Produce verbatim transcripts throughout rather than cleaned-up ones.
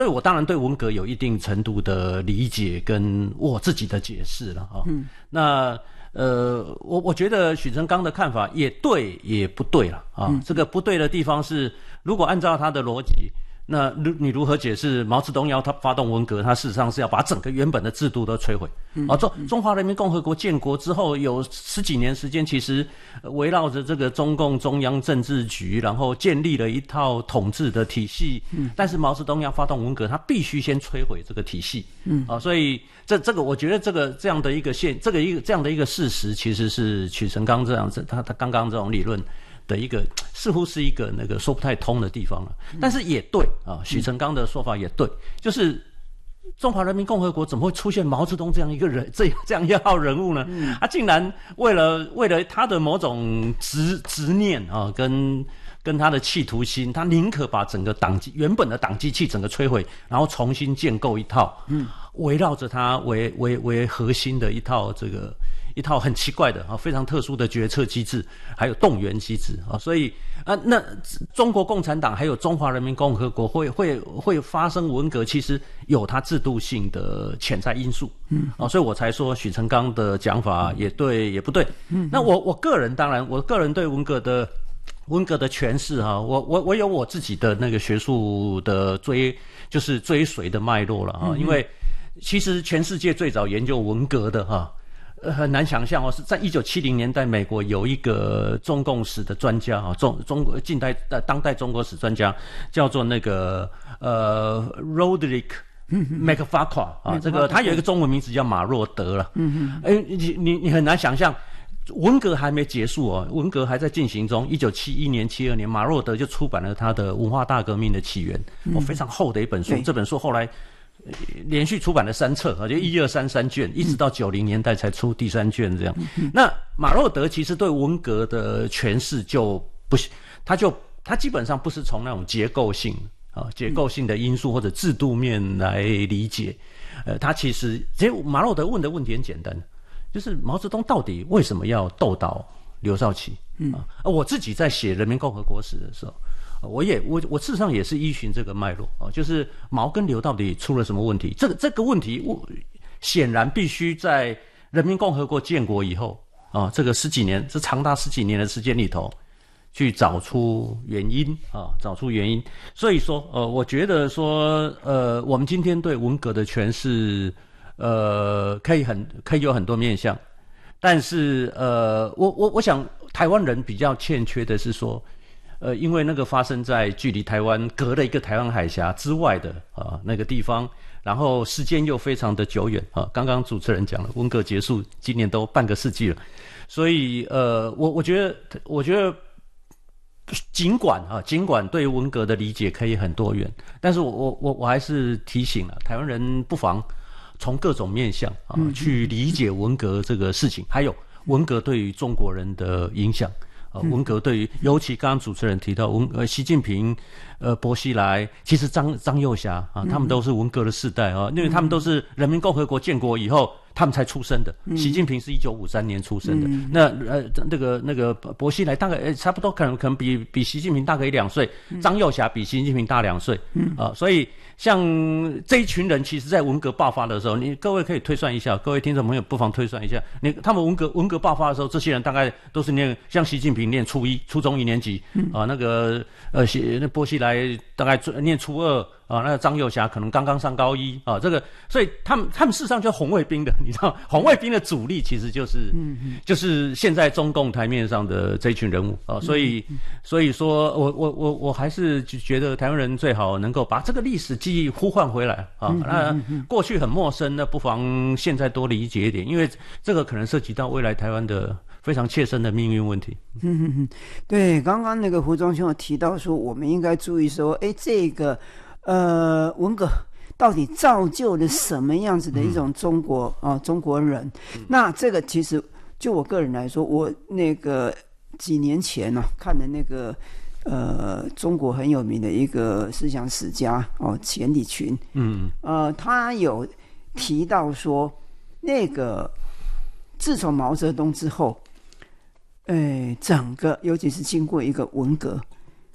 所以我当然对文革有一定程度的理解跟我自己的解释了啊。嗯，那呃，我我觉得许成刚的看法也对也不对了啊。嗯、这个不对的地方是，如果按照他的逻辑。那你如何解释毛泽东要他发动文革？他事实上是要把整个原本的制度都摧毁。嗯、啊，中中华人民共和国建国之后有十几年时间，其实围绕着这个中共中央政治局，然后建立了一套统治的体系。嗯，但是毛泽东要发动文革，他必须先摧毁这个体系。嗯，啊，所以这这个我觉得这个这样的一个现这个一个这样的一个事实，其实是许成刚这样子，他他刚刚这种理论。的一个似乎是一个那个说不太通的地方了，但是也对啊，许成刚的说法也对，就是中华人民共和国怎么会出现毛泽东这样一个人，这样这样一号人物呢？嗯、他竟然为了为了他的某种执执念啊，跟跟他的企图心，他宁可把整个党原本的党机器整个摧毁，然后重新建构一套，嗯，围绕着他为为为核心的一套这个。一套很奇怪的啊，非常特殊的决策机制，还有动员机制啊，所以啊，那中国共产党还有中华人民共和国会会会发生文革，其实有它制度性的潜在因素，嗯啊，所以我才说许成刚的讲法也对也不对，嗯，那我我个人当然，我个人对文革的文革的诠释哈，我我我有我自己的那个学术的追，就是追随的脉络了啊，因为其实全世界最早研究文革的哈。呃，很难想象哦，是在一九七零年代，美国有一个中共史的专家啊，中中国近代呃当代中国史专家，叫做那个呃 Roderick MacArthur 啊，这个他有一个中文名字叫马若德了。嗯嗯，哎，你你你很难想象，文革还没结束哦，文革还在进行中。一九七一年、七二年，马若德就出版了他的《文化大革命的起源》，哦，非常厚的一本书。这本书后来。连续出版了三册啊，就一二三三卷，一直到九零年代才出第三卷这样。那马若德其实对文革的诠释就不，他就他基本上不是从那种结构性啊结构性的因素或者制度面来理解，呃，他其实其实马若德问的问题很简单，就是毛泽东到底为什么要斗倒刘少奇？啊，我自己在写人民共和国史的时候。我也我我事实上也是依循这个脉络啊，就是毛跟刘到底出了什么问题？这个这个问题，我显然必须在人民共和国建国以后啊，这个十几年，这长达十几年的时间里头，去找出原因啊，找出原因。所以说，呃，我觉得说，呃，我们今天对文革的诠释，呃，可以很可以有很多面向，但是呃，我我我想台湾人比较欠缺的是说。呃，因为那个发生在距离台湾隔了一个台湾海峡之外的啊那个地方，然后时间又非常的久远啊。刚刚主持人讲了，文革结束今年都半个世纪了，所以呃，我我觉得我觉得尽管啊，尽管对文革的理解可以很多元，但是我我我我还是提醒了台湾人不妨从各种面向啊去理解文革这个事情，还有文革对于中国人的影响。呃，文革对于，尤其刚刚主持人提到文呃，习近平，呃，薄熙来，其实张张幼霞啊，他们都是文革的世代啊，因为他们都是人民共和国建国以后，他们才出生的。习近平是一九五三年出生的，嗯、那呃，那个那个薄熙来大概呃差不多，可能可能比比习近平大个一两岁，张幼霞比习近平大两岁，嗯啊、呃，所以像这一群人，其实在文革爆发的时候，你各位可以推算一下，各位听众朋友不妨推算一下，你他们文革文革爆发的时候，这些人大概都是念像习近平。念初一、初中一年级，啊，那个呃，那薄熙来大概念初二啊，那个张幼霞可能刚刚上高一啊，这个，所以他们他们事实上就是红卫兵的，你知道，红卫兵的主力其实就是，嗯、就是现在中共台面上的这一群人物啊，所以所以说我我我我还是觉得台湾人最好能够把这个历史记忆呼唤回来啊，那过去很陌生，那不妨现在多理解一点，因为这个可能涉及到未来台湾的。非常切身的命运问题。 嗯哼哼，对，刚刚那个胡忠兄有提到说，我们应该注意说，哎，这个呃文革到底造就了什么样子的一种中国啊、呃、中国人？嗯、那这个其实就我个人来说，我那个几年前呢、啊、看的那个呃中国很有名的一个思想史家哦钱理群，嗯呃他有提到说，那个自从毛泽东之后。呃，整个尤其是经过一个文革，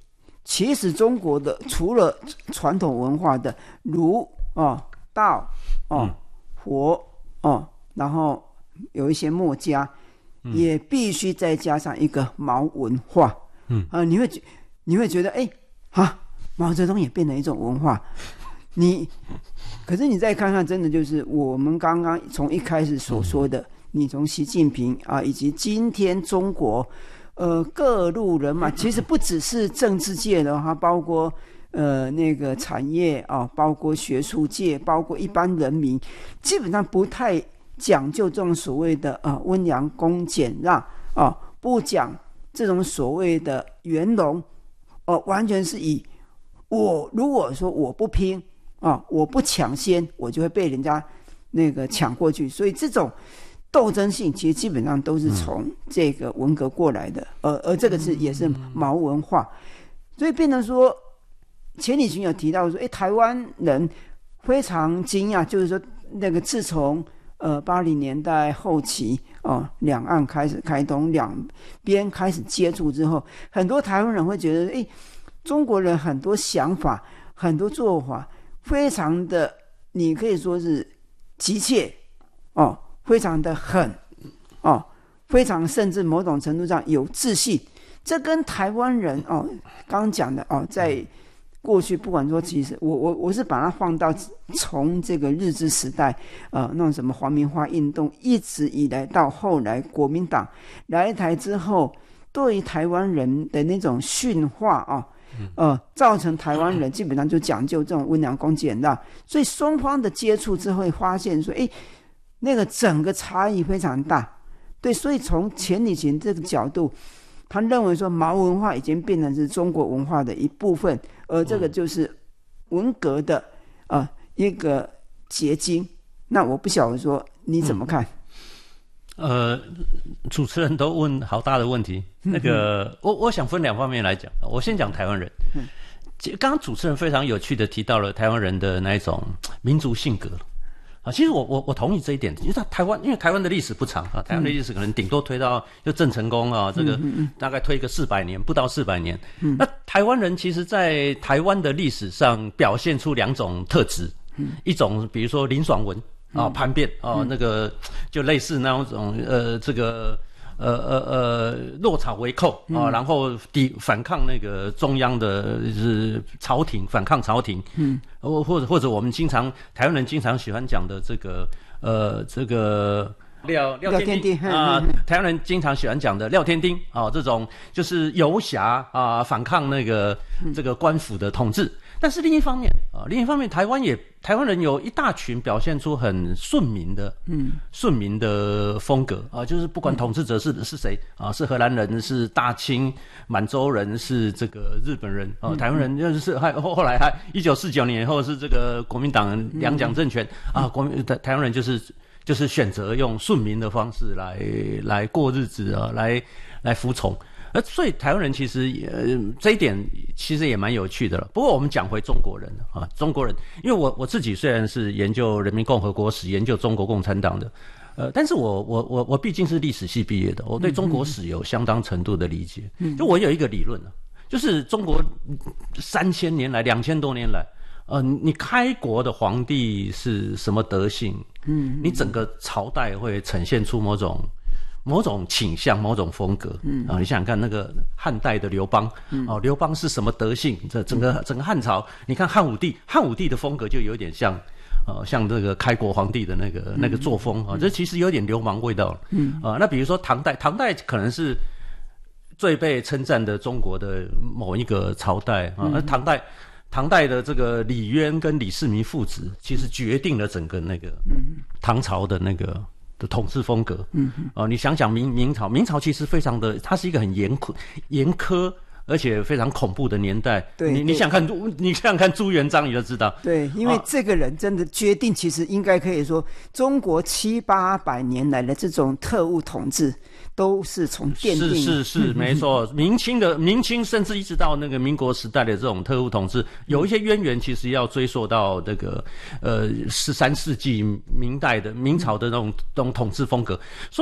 其实中国的除了传统文化的儒哦、道哦、嗯、佛哦，然后有一些墨家，嗯、也必须再加上一个毛文化。嗯啊、呃，你会你会觉得哎啊，毛泽东也变成一种文化。你可是你再看看，真的就是我们刚刚从一开始所说的，嗯、你从习近平啊，以及今天中国呃各路人马，其实不只是政治界的哈，包括呃那个产业啊，包括学术界，包括一般人民，基本上不太讲究这种所谓的啊温良恭俭让啊，不讲这种所谓的圆融，哦、呃，完全是以我如果说我不拼啊，我不抢先，我就会被人家那个抢过去，所以这种斗争性其实基本上都是从这个文革过来的，而而这个是也是毛文化，所以变成说，钱理群有提到说，哎，台湾人非常惊讶，就是说那个自从呃八零年代后期哦，两岸开始开通，两边开始接触之后，很多台湾人会觉得，哎，中国人很多想法、很多做法，非常的，你可以说是急切哦。非常的狠哦，非常甚至某种程度上有自信，这跟台湾人哦刚刚讲的哦，在过去不管说，其实我我我是把它放到从这个日治时代呃那种什么皇民化运动，一直以来到后来国民党来台之后，对于台湾人的那种驯化啊。呃，造成台湾人基本上就讲究这种温良恭俭让，所以双方的接触之后会发现说，哎。那个整个差异非常大，对，所以从钱理群这个角度，他认为说毛文化已经变成是中国文化的一部分，而这个就是文革的呃一个结晶。那我不晓得说你怎么看？ 嗯、呃，主持人都问好大的问题，那个我我想分两方面来讲，我先讲台湾人。嗯，刚刚主持人非常有趣的提到了台湾人的那一种民族性格。啊，其实我我我同意这一点，因为台湾因为台湾的历史不长啊，台湾的历史可能顶多推到就郑成功啊，这个大概推个四百年，不到四百年。嗯、那台湾人其实，在台湾的历史上表现出两种特质，嗯、一种比如说林爽文啊、叛变啊，那个就类似那种呃这个。呃呃呃，落草为寇啊，然后抵反抗那个中央的是朝廷，反抗朝廷，嗯，或或者或者我们经常台湾人经常喜欢讲的这个呃这个廖廖天丁啊，台湾人经常喜欢讲的廖天丁啊，这种就是游侠啊，反抗那个这个官府的统治。但是另一方面啊，另一方面，台湾也台湾人有一大群表现出很顺民的，嗯，顺民的风格啊，就是不管统治者是是谁啊，是荷兰人，是大清满洲人，是这个日本人啊，台湾人就是还后后来还一九四九年以后是这个国民党两蒋政权啊，国民台台湾人就是就是选择用顺民的方式来来过日子啊，来来服从。而所以台湾人其实呃这一点其实也蛮有趣的了。不过我们讲回中国人啊，中国人，因为我我自己虽然是研究人民共和国史、研究中国共产党的，呃，但是我我我我毕竟是历史系毕业的，我对中国史有相当程度的理解。就我有一个理论啊，就是中国三千年来、两千多年来，呃，你开国的皇帝是什么德性？嗯，你整个朝代会呈现出某种。某种倾向，某种风格，嗯啊，你想想看，那个汉代的刘邦，嗯、哦，刘邦是什么德性？这整个整个汉朝，你看汉武帝，汉武帝的风格就有点像，呃，像这个开国皇帝的那个那个作风啊、哦，这其实有点流氓味道，嗯啊、呃，那比如说唐代，唐代可能是最被称赞的中国的某一个朝代啊，而、嗯、唐代。唐代的这个李渊跟李世民父子，其实决定了整个那个唐朝的那个。的统治风格，嗯，哦，你想想明明朝，明朝其实非常的，它是一个很严苛、严苛而且非常恐怖的年代。 对， 你你想看，你想想看朱元璋，你就知道。 对，因为这个人真的决定，其实应该可以说，中国七八百年来的这种特务统治，都是从奠定。 是是是，没错。明清的明清，甚至一直到那个民国时代的这种特务统治，有一些渊源，其实要追溯到那个呃十三世纪明代的明朝的那种那种统治风格。所以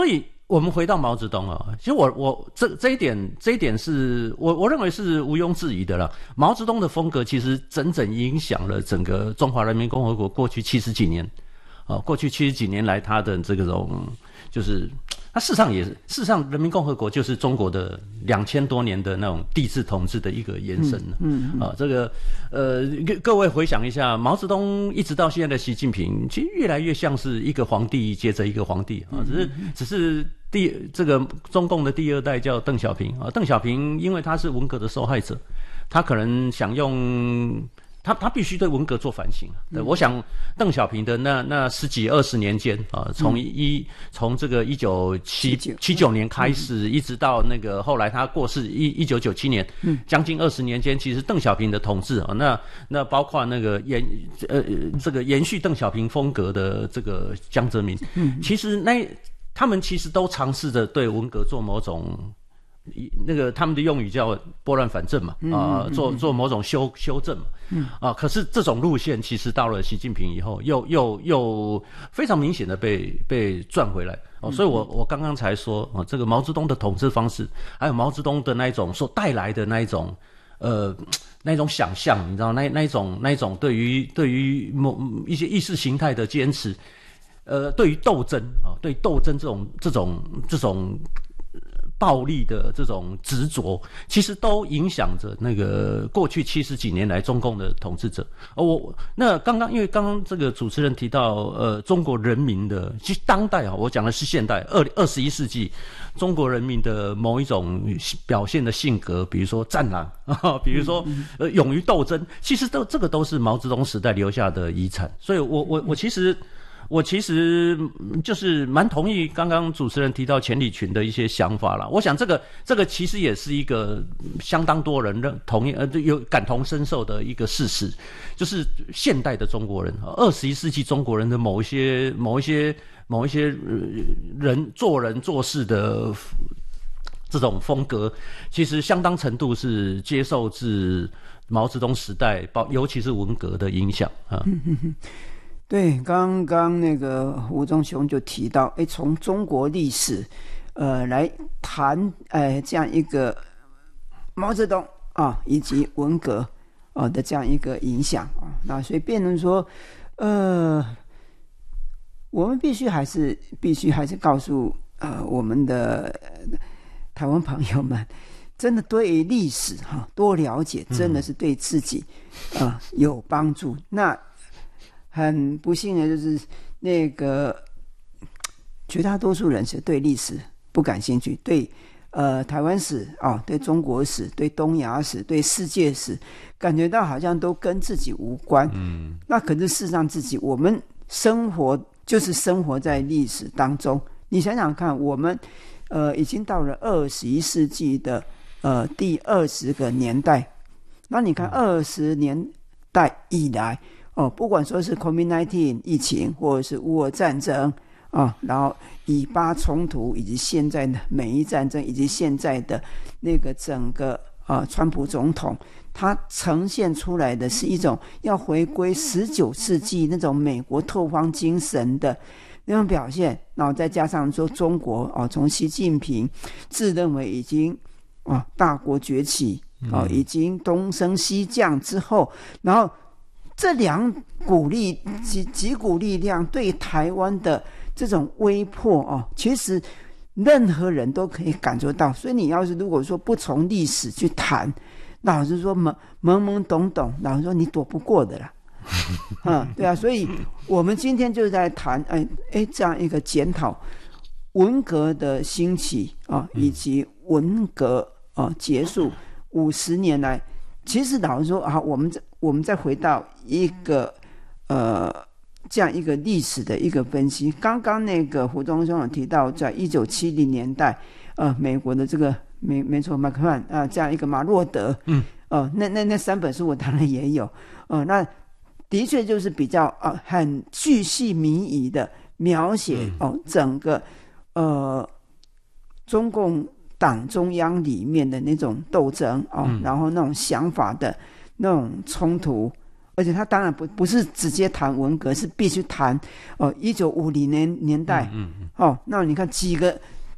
我们回到毛泽东啊，其实我我这这一点这一点是我我认为是毋庸置疑的啦。毛泽东的风格其实整整影响了整个中华人民共和国过去七十几年，啊，过去七十几年来他的这种就是。它事实上也是，事实上，人民共和国就是中国的两千多年的那种帝制统治的一个延伸了。嗯，嗯啊，这个呃，各位回想一下，毛泽东一直到现在的习近平，其实越来越像是一个皇帝接着一个皇帝啊，只是只是第这个中共的第二代叫邓小平啊，邓小平因为他是文革的受害者，他可能想用。他他必须对文革做反省。对，我想邓小平的那那十几二十年间啊，从一从这个一九七七九年开始，一直到那个后来他过世一一九九七年，将近二十年间，其实邓小平的统治啊，那那包括那个延呃这个延续邓小平风格的这个江泽民，其实那他们其实都尝试着对文革做某种。那个他们的用语叫拨乱反正嘛，啊、呃，做做某种修修正嘛，啊、呃，可是这种路线其实到了习近平以后，又又又非常明显的被被转回来哦，所以我我刚刚才说啊、呃，这个毛泽东的统治方式，还有毛泽东的那一种所带来的那一种呃那一种想象，你知道那那一种那一种对于对于某一些意识形态的坚持，呃，对于斗争啊、呃，对斗争这种这种这种。暴力的这种执着，其实都影响着那个过去七十几年来中共的统治者。而我那刚刚因为刚刚这个主持人提到，呃，中国人民的，其实当代啊，我讲的是现代二二十一世纪中国人民的某一种表现的性格，比如说战狼啊，比如说呃勇于斗争，其实都这个都是毛泽东时代留下的遗产。所以我我我其实。我其实就是蛮同意刚刚主持人提到钱理群的一些想法啦。我想这个这个其实也是一个相当多人认同意呃有感同身受的一个事实，就是现代的中国人，二十一世纪中国人的某一些某一些某一些人做人做事的这种风格，其实相当程度是接受自毛泽东时代，尤其是文革的影响啊。 对，刚刚那个胡忠兄就提到，哎，从中国历史，呃，来谈，哎，这样一个毛泽东啊，以及文革啊的这样一个影响啊，那所以变成说，呃，我们必须还是必须还是告诉呃我们的台湾朋友们，真的对于历史哈、啊、多了解，真的是对自己啊、呃、有帮助。那很不幸的就是那个绝大多数人是对历史不感兴趣，对呃台湾史啊、对中国史、对东亚史、对世界史，感觉到好像都跟自己无关。嗯，那可是事实上自己我们生活就是生活在历史当中。你想想看，我们呃已经到了二十一世纪的呃第二十个年代，那你看二十年代以来。哦，不管说是 COVID 十九 疫情，或者是乌俄战争啊，然后以巴冲突，以及现在的美伊战争，以及现在的那个整个啊，川普总统，他呈现出来的是一种要回归十九世纪那种美国拓荒精神的那种表现，然后再加上说中国哦，从习近平自认为已经啊大国崛起啊，已经东升西降之后，然后。这两股力几几股力量对台湾的这种威迫哦，其实任何人都可以感受到。所以你要是如果说不从历史去谈，老实说懵懵懵懂懂，老实说你躲不过的啦。嗯，对啊，所以我们今天就在谈，哎哎，这样一个检讨文革的兴起啊，以及文革啊结束五十年来。其实老实说啊，我们我们再回到一个呃这样一个历史的一个分析。刚刚那个胡忠兄有提到，在一九七零年代，呃，美国的这个没没错，麦克曼啊、呃，这样一个马洛德，嗯，呃，那那那三本书我当然也有，呃，那的确就是比较啊、呃、很巨细靡遗的描写哦、呃、整个呃中共。党中央里面的那种斗争啊、哦嗯，然后那种想法的那种冲突，而且他当然不不是直接谈文革，是必须谈哦一九五零年年代，嗯嗯哦，那你看几个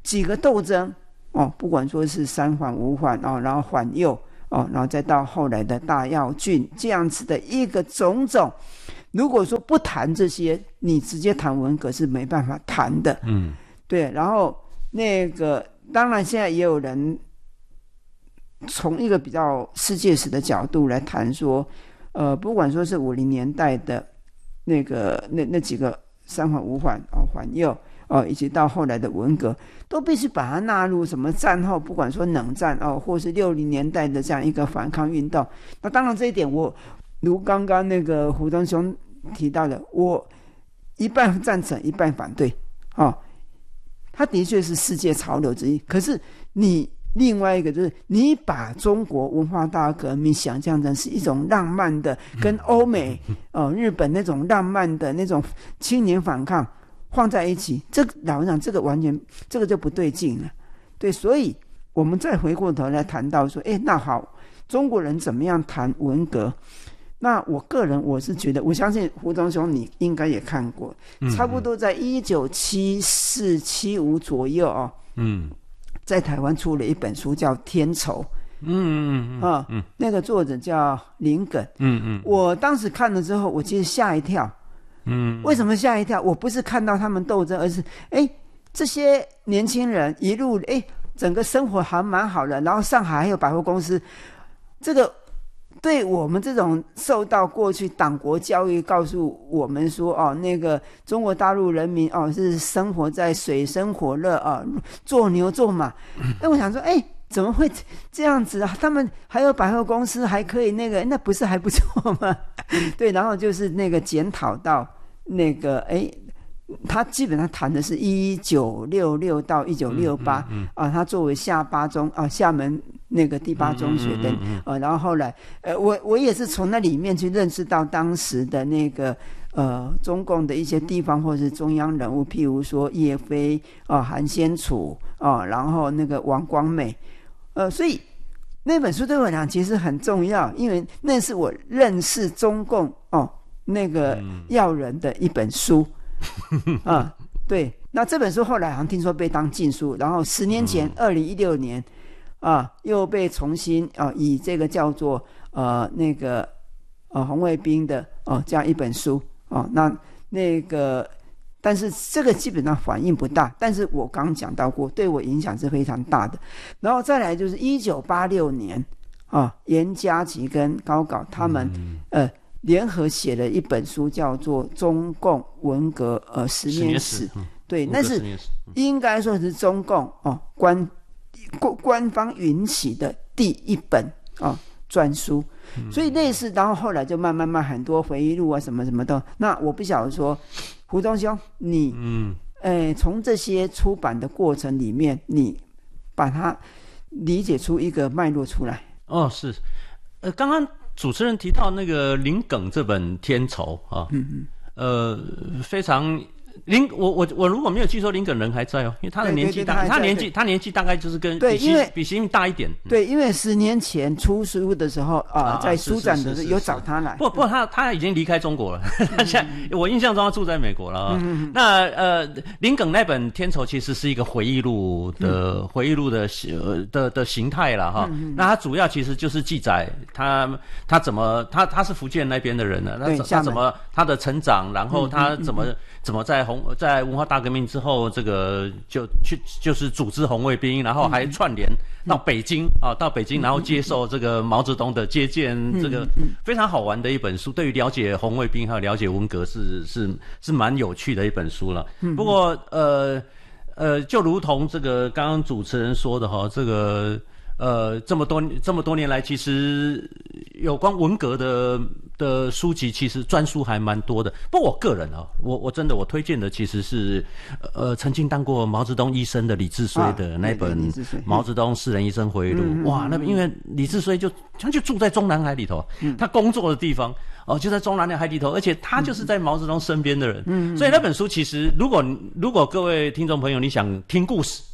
几个斗争哦，不管说是三缓五缓哦，然后缓右哦，然后再到后来的大跃进这样子的一个种种。如果说不谈这些，你直接谈文革是没办法谈的。 嗯， 对。然后那个当然现在也有人从一个比较世界史的角度来谈说，呃，不管说是五零年代的那个那那几个三缓五缓哦，缓右哦，以及到后来的文革，都必须把它纳入什么战后，不管说冷战哦，或是六零年代的这样一个反抗运动。那当然这一点我如刚刚那个胡忠兄提到的，我一半赞成一半反对哦，它的确是世界潮流之一。可是你另外一个就是你把中国文化大革命想象成是一种浪漫的，跟欧美哦日本那种浪漫的那种青年反抗放在一起，这老实讲这个完全这个就不对劲了。对，所以我们再回过头来谈到说，哎，那好，中国人怎么样谈文革？那我个人我是觉得，我相信胡忠兄你应该也看过，嗯、差不多在一九七四七五左右哦，嗯，在台湾出了一本书叫《天仇》，嗯嗯嗯啊，嗯，那个作者叫林耿，嗯嗯，我当时看了之后，我其实吓一跳，嗯，为什么吓一跳？我不是看到他们斗争，而是哎，这些年轻人一路哎，整个生活还蛮好的，然后上海还有百货公司，这个。对我们这种受到过去党国教育告诉我们说哦，那个中国大陆人民哦是生活在水深火热啊，做牛做马。哎，我想说，哎，怎么会这样子啊？他们还有百货公司，还可以那个，那不是还不错吗？对，然后就是那个检讨到那个，哎，他基本上谈的是一九六六到一九六八啊，他作为厦八中啊，厦门。那个第八中学的、嗯嗯嗯、呃，然后后来呃，我我也是从那里面去认识到当时的那个呃中共的一些地方或是中央人物，譬如说叶飞啊、呃、韩先楚啊、呃，然后那个王光美，呃，所以那本书对我讲其实很重要，因为那是我认识中共哦那个要人的一本书啊、呃。对，那这本书后来好像听说被当禁书，然后十年前，二零一六年。啊，又被重新啊，以这个叫做呃那个呃红卫兵的哦、啊、这样一本书啊，那那个，但是这个基本上反应不大，但是我刚讲到过，对我影响是非常大的。然后再来就是一九八六年啊，严家祺跟高镐他们、嗯、呃联合写了一本书，叫做《中共文革呃十年史》，嗯、对，那是应该说是中共哦官。官方允许的第一本啊专书，所以类似，然后后来就慢慢慢很多回忆录啊什么什么的。那我不晓得说，胡忠兄，你嗯，哎，从这些出版的过程里面，你把它理解出一个脉络出来。 哦，是，呃，刚刚主持人提到那个林耿这本《天仇》啊，嗯嗯，呃，非常。林我我我如果没有记错，林耿人还在哦，因为他的年纪大，对对对 他, 他年纪他年纪大概就是跟比习比习近平大一点。 对，因为十年前出书的时候啊、呃，在书展的时候有找他来。 不不，他他已经离开中国了，他现在我印象中他住在美国了啊、哦。嗯、那呃，林耿那本《天仇》其实是一个回忆录的、嗯、回忆录的呃的的形态了哈、哦嗯。那他主要其实就是记载他他怎么他他是福建那边的人呢，他他怎么他的成长，然后他怎么、嗯嗯嗯、怎么在红。在文化大革命之后，这个就去就是组织红卫兵，然后还串联到北京、嗯、啊，到北京，然后接受这个毛泽东的接见，嗯、这个非常好玩的一本书。对于了解红卫兵还有了解文革是是是蛮有趣的一本书了。不过呃呃，就如同这个刚刚主持人说的哈，这个呃这么多这么多年来，其实有关文革的。的书籍其实专书还蛮多的，不过我个人啊，我我真的我推荐的其实是，呃，曾经当过毛泽东医生的李志绥的那本《毛泽东私人医生回忆录》啊，哇，那因为李志绥就他就住在中南海里头，嗯、他工作的地方哦就在中南海里头，而且他就是在毛泽东身边的人，嗯、所以那本书其实如果如果各位听众朋友你想听故事。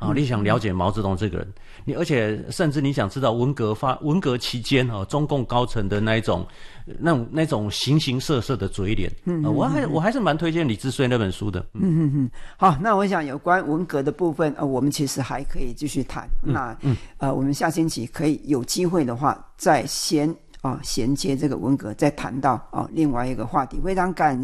啊，你想了解毛泽东这个人，你而且甚至你想知道文革发文革期间啊，中共高层的那一种那种那种形形色色的嘴脸，嗯、呃，我还我还是蛮推荐李志绥那本书的。嗯嗯嗯，好，那我想有关文革的部分，呃，我们其实还可以继续谈。嗯、那嗯呃，我们下星期可以有机会的话，再先啊衔接这个文革，再谈到啊另外一个话题。非常感